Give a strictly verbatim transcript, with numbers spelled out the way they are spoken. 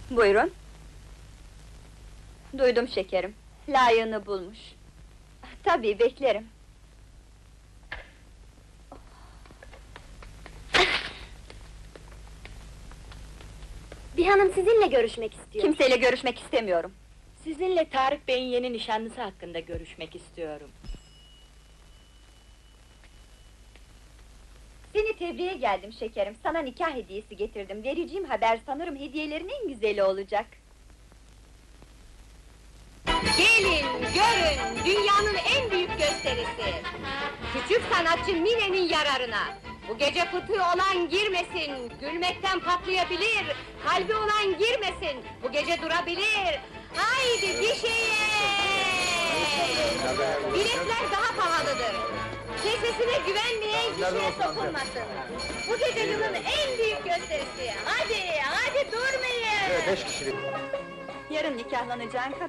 Buyurun. Duydum şekerim. Layığını bulmuş. Tabii beklerim. Bir hanım sizinle görüşmek istiyor. Kimseyle görüşmek istemiyorum. Sizinle Tarık Bey'in yeni nişanlısı hakkında görüşmek istiyorum. Seni tebriğe geldim şekerim. Sana nikah hediyesi getirdim. Vereceğim haber sanırım hediyelerin en güzeli olacak. Gelin, görün, dünyanın en büyük gösterisi! Küçük sanatçı Mine'nin yararına! Bu gece fıtığı olan girmesin, gülmekten patlayabilir! Kalbi olan girmesin, bu gece durabilir! Haydi bir şeye! Biletler daha pahalıdır! Sesine güvenmeyen kişiye sokulmasın! Bu gece yılın en büyük gösterisi! Hadi, hadi durmayın! Beş kişilik. Yarın nikahlanacağın kadın.